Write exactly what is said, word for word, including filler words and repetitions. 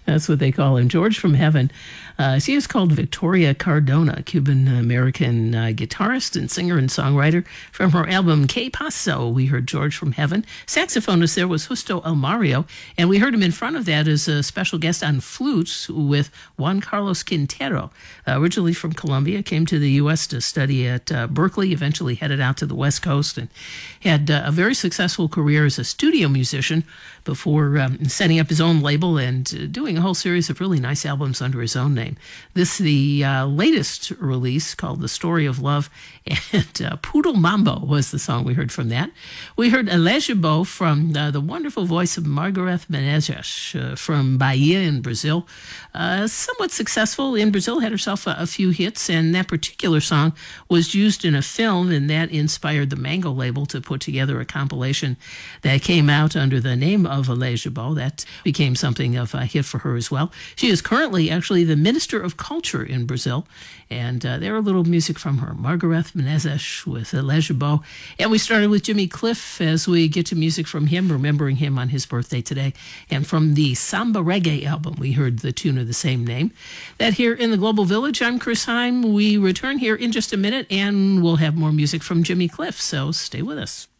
That's what they call him, George from Heaven. Uh, she is called Victoria Cardona, Cuban-American uh, guitarist and singer and songwriter. From her album Que Paso, we heard George from Heaven. Saxophonist there was Justo Almario, and we heard him in front of that as a special guest on flutes with Juan Carlos Quintero. Uh, originally from Colombia, came to the U S to study at uh, Berkeley, eventually headed out to the West Coast, and had uh, a very successful career as a studio musician before um, setting up his own label and uh, doing a whole series of really nice albums under his own name. This the uh, latest release called The Story of Love, and uh, Poodle Mambo was the song we heard from that. We heard Elegibo from uh, the wonderful voice of Margareth Menezes uh, from Bahia in Brazil. Uh, somewhat successful in Brazil, had herself a, a few hits, and that particular song was used in a film, and that inspired the Mango label to put together a compilation that came out under the name of Elegibo. That became something of a hit for her as well. She is currently actually the Minister of Culture in Brazil, and uh, there a little music from her, Margareth Menezes with Elegibo. And we started with Jimmy Cliff as we get to music from him, remembering him on his birthday today. And from the Samba Reggae album, we heard the tune of the same name. That here in the Global Village, I'm Chris Heim. We return here in just a minute, and we'll have more music from Jimmy Cliff, so stay with us.